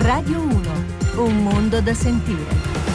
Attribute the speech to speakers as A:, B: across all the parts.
A: Radio 1, un mondo da sentire.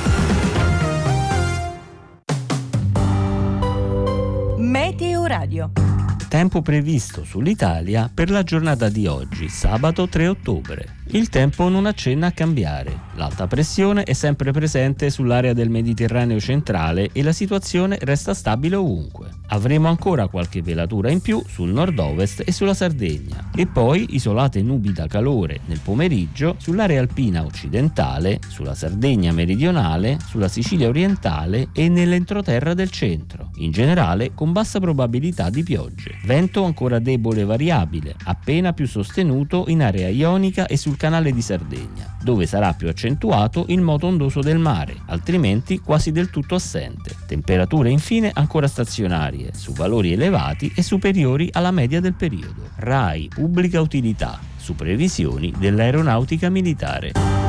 A: Meteo Radio.
B: Tempo previsto sull'Italia per la giornata di oggi, sabato 3 ottobre. Il tempo non accenna a cambiare. L'alta pressione è sempre presente sull'area del Mediterraneo centrale e la situazione resta stabile ovunque. Avremo ancora qualche velatura in più sul nord-ovest e sulla Sardegna. E poi isolate nubi da calore nel pomeriggio sull'area alpina occidentale, sulla Sardegna meridionale, sulla Sicilia orientale e nell'entroterra del centro. In generale con bassa probabilità di piogge. Vento ancora debole e variabile, appena più sostenuto in area ionica e sul canale di Sardegna, dove sarà più accentuato il moto ondoso del mare, altrimenti quasi del tutto assente. Temperature infine ancora stazionarie, su valori elevati e superiori alla media del periodo. RAI Pubblica Utilità, su previsioni dell'aeronautica militare.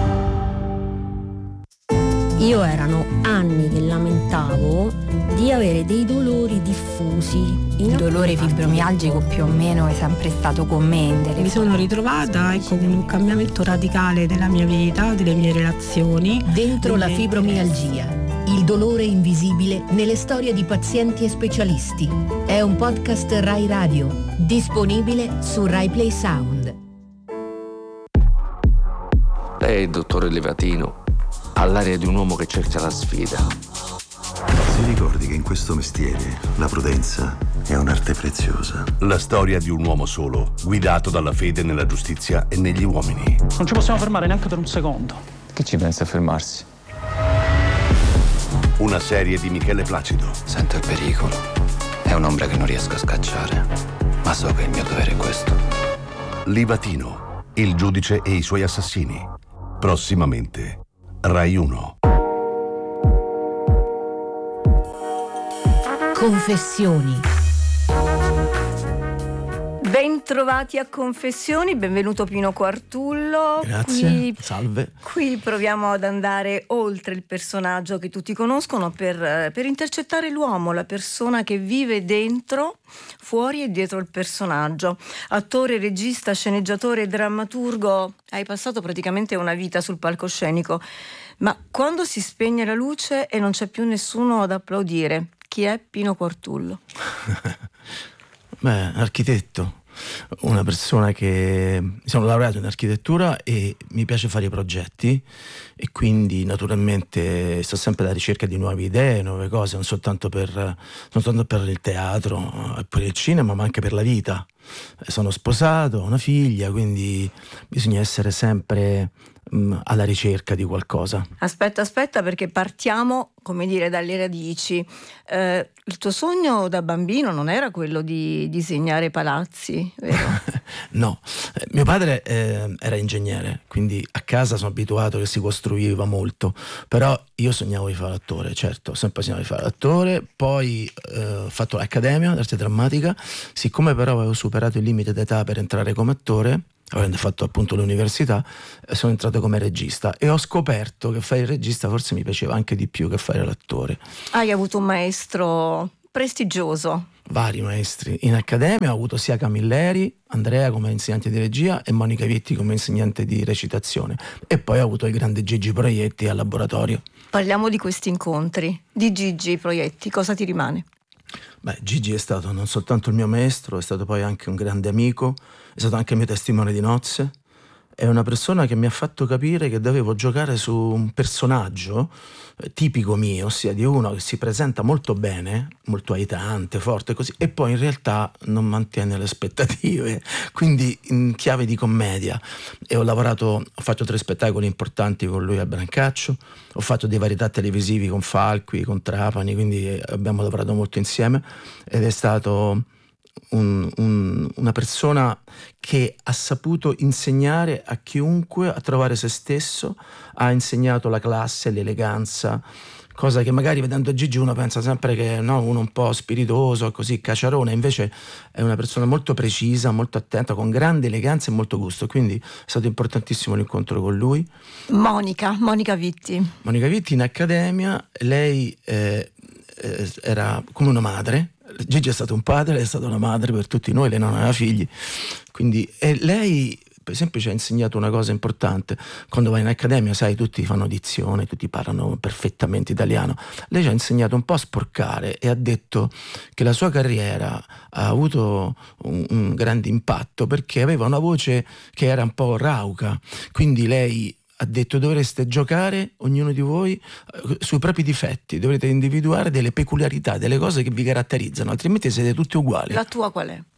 C: Io erano anni che lamentavo di avere dei dolori diffusi.
D: Il dolore fibromialgico più o meno è sempre stato con me.
E: Mi sono ritrovata con un cambiamento radicale della mia vita, delle mie relazioni.
F: Dentro la fibromialgia, il dolore invisibile nelle storie di pazienti e specialisti. È un podcast Rai Radio, disponibile su Rai Play Sound.
G: Lei, dottore Livatino, ha l'aria di un uomo che cerca la sfida.
H: Si ricordi che in questo mestiere la prudenza è un'arte preziosa.
I: La storia di un uomo solo, guidato dalla fede nella giustizia e negli uomini.
J: Non ci possiamo fermare neanche per un secondo.
K: Chi ci pensa a fermarsi?
I: Una serie di Michele Placido.
K: Sento il pericolo. È un'ombra che non riesco a scacciare, ma so che il mio dovere è questo.
I: Livatino, il giudice e i suoi assassini. Prossimamente, Rai 1.
F: Confessioni.
L: Bentrovati a Confessioni, benvenuto Pino Quartullo.
M: Grazie, salve.
L: Qui proviamo ad andare oltre il personaggio che tutti conoscono per intercettare l'uomo, la persona che vive dentro, fuori e dietro il personaggio. Attore, regista, sceneggiatore e drammaturgo, hai passato praticamente una vita sul palcoscenico, ma quando si spegne la luce e non c'è più nessuno ad applaudire, chi è Pino Quartullo?
M: Beh, architetto, una persona che mi sono laureato in architettura e mi piace fare i progetti e quindi naturalmente sto sempre alla ricerca di nuove idee, nuove cose, non soltanto per il teatro e per il cinema, ma anche per la vita. Sono sposato, ho una figlia, quindi bisogna essere sempre alla ricerca di qualcosa.
L: Aspetta, perché partiamo, come dire, dalle radici. Il tuo sogno da bambino non era quello di disegnare palazzi, vero?
M: No, mio padre era ingegnere, quindi a casa sono abituato che si costruiva molto, però io sognavo di fare l'attore, certo, ho sempre sognato di fare l'attore, poi ho fatto l'accademia d'arte drammatica, siccome però avevo superato il limite d'età per entrare come attore, avendo fatto appunto l'università, sono entrato come regista e ho scoperto che fare il regista forse mi piaceva anche di più che fare l'attore.
L: Hai avuto un maestro prestigioso?
M: Vari maestri. In accademia ho avuto sia Camilleri, Andrea come insegnante di regia e Monica Vitti come insegnante di recitazione, e poi ho avuto il grande Gigi Proietti al laboratorio.
L: Parliamo di questi incontri, di Gigi Proietti, cosa ti rimane?
M: Beh, Gigi è stato non soltanto il mio maestro, è stato poi anche un grande amico, è stato anche il mio testimone di nozze. È una persona che mi ha fatto capire che dovevo giocare su un personaggio tipico mio, ossia di uno che si presenta molto bene, molto aitante, forte così, e poi in realtà non mantiene le aspettative, quindi in chiave di commedia. E ho fatto 3 spettacoli importanti con lui a Brancaccio, ho fatto dei varietà televisivi con Falqui, con Trapani, quindi abbiamo lavorato molto insieme ed è stato una persona che ha saputo insegnare a chiunque a trovare se stesso, ha insegnato la classe, l'eleganza, cosa che magari vedendo Gigi uno pensa sempre che no, uno un po' spiritoso, così caciarone, invece è una persona molto precisa, molto attenta, con grande eleganza e molto gusto, quindi è stato importantissimo l'incontro con lui.
L: Monica Vitti
M: in accademia, lei era come una madre. Gigi è stato un padre, è stata una madre per tutti noi, lei non aveva figli, quindi e lei per esempio ci ha insegnato una cosa importante. Quando vai in accademia, sai, tutti fanno dizione, tutti parlano perfettamente italiano. Lei ci ha insegnato un po' a sporcare e ha detto che la sua carriera ha avuto un grande impatto perché aveva una voce che era un po' rauca, quindi lei ha detto: dovreste giocare ognuno di voi sui propri difetti, dovrete individuare delle peculiarità, delle cose che vi caratterizzano, altrimenti siete tutti uguali.
L: La tua qual è?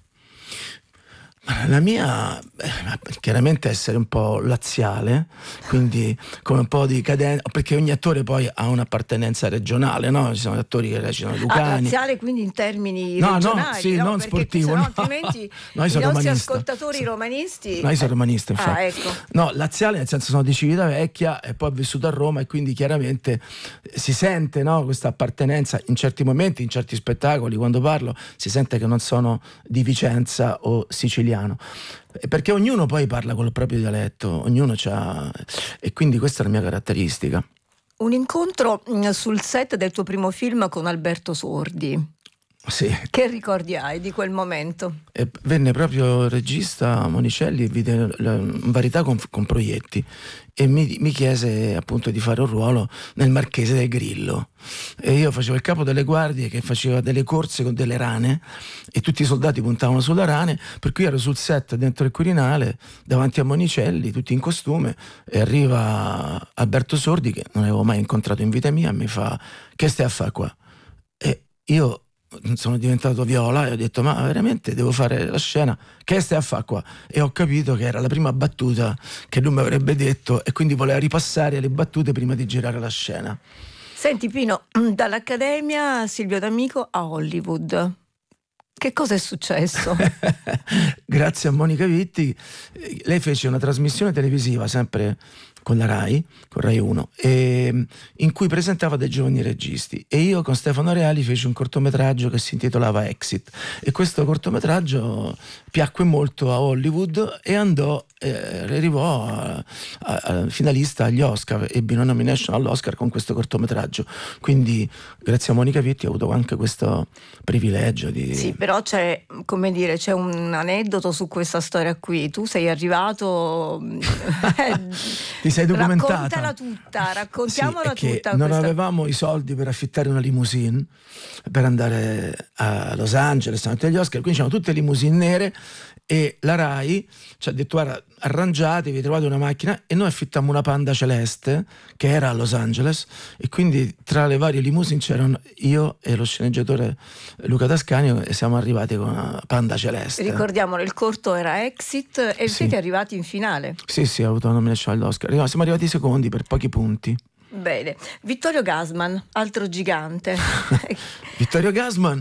M: La mia, chiaramente essere un po' laziale, quindi come un po' di cadenza, perché ogni attore poi ha un'appartenenza regionale, no? Ci sono attori che recitano Lucani.
L: Laziale quindi in termini regionali,
M: sì,
L: no?
M: non
L: perché
M: sportivo,
L: no,
M: no.
L: altrimenti
M: No,
L: i nostri
M: romanista.
L: ascoltatori romanisti.
M: No, io sono romanista, infatti.
L: Ecco.
M: No, laziale nel senso sono di Civitavecchia e poi ho vissuto a Roma e quindi chiaramente si sente, no, questa appartenenza in certi momenti, in certi spettacoli, quando parlo si sente che non sono di Vicenza o siciliano. Perché ognuno poi parla col proprio dialetto, ognuno c'ha, e quindi questa è la mia caratteristica.
L: Un incontro sul set del tuo primo film con Alberto Sordi.
M: Sì.
L: Che ricordi hai di quel momento?
M: Venne proprio il regista Monicelli e vide varietà con proietti e mi chiese appunto di fare un ruolo nel Marchese del Grillo, e io facevo il capo delle guardie che faceva delle corse con delle rane e tutti i soldati puntavano sulle rane, per cui ero sul set dentro il Quirinale davanti a Monicelli tutti in costume e arriva Alberto Sordi, che non avevo mai incontrato in vita mia, e mi fa: che stai a fare qua? E io sono diventato viola e ho detto: ma veramente devo fare la scena? Che stai a fare qua? E ho capito che era la prima battuta che lui mi avrebbe detto e quindi voleva ripassare le battute prima di girare la scena.
L: Senti Pino, dall'Accademia Silvio D'Amico a Hollywood, che cosa è successo?
M: Grazie a Monica Vitti, lei fece una trasmissione televisiva sempre con la Rai, con Rai 1, in cui presentava dei giovani registi, e io con Stefano Reali feci un cortometraggio che si intitolava Exit, e questo cortometraggio piacque molto a Hollywood e arrivò a finalista agli Oscar, ebbe una nomination all'Oscar con questo cortometraggio, quindi grazie a Monica Vitti ho avuto anche questo privilegio di...
L: Sì, però c'è, come dire, c'è un aneddoto su questa storia qui. Tu sei arrivato...
M: Ti sei documentata.
L: Raccontala tutta, raccontiamola
M: sì,
L: tutta.
M: Non
L: questa...
M: avevamo i soldi per affittare una limousine per andare a Los Angeles, a tutti gli Oscar, quindi c'erano tutte limousine nere e la Rai ci ha detto: guarda, arrangiatevi, trovate una macchina, e noi affittammo una Panda celeste che era a Los Angeles, e quindi tra le varie limousine c'erano io e lo sceneggiatore Luca Tascani e siamo arrivati con una Panda celeste.
L: Ricordiamolo, il corto era Exit e siete arrivati in finale.
M: Sì, ho avuto una nomination all'Oscar. No, siamo arrivati secondi per pochi punti.
L: Bene. Vittorio Gassman, altro gigante.
M: Vittorio Gassman,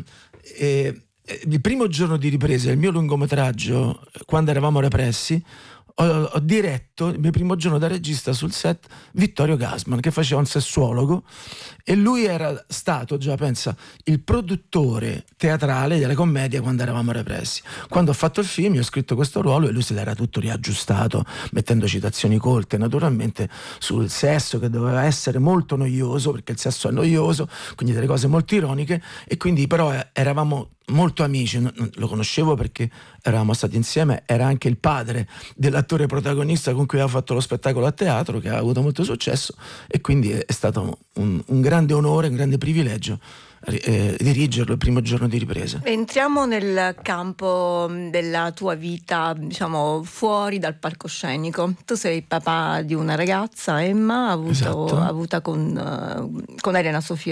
M: il primo giorno di ripresa del mio lungometraggio, quando eravamo repressi, ho diretto il mio primo giorno da regista sul set Vittorio Gassman, che faceva un sessuologo, e lui era stato già, pensa, il produttore teatrale delle commedie quando eravamo repressi. Quando ho fatto il film io ho scritto questo ruolo e lui se l'era tutto riaggiustato, mettendo citazioni colte naturalmente sul sesso, che doveva essere molto noioso, perché il sesso è noioso, quindi delle cose molto ironiche, e quindi però eravamo molto amici. Lo conoscevo perché eravamo stati insieme, era anche il padre dell'attore protagonista con cui aveva fatto lo spettacolo a teatro, che ha avuto molto successo, e quindi è stato un grande onore, un grande privilegio dirigerlo il primo giorno di ripresa.
L: Entriamo nel campo della tua vita, diciamo, fuori dal palcoscenico. Tu sei papà di una ragazza, Emma, avuta con Elena Sofia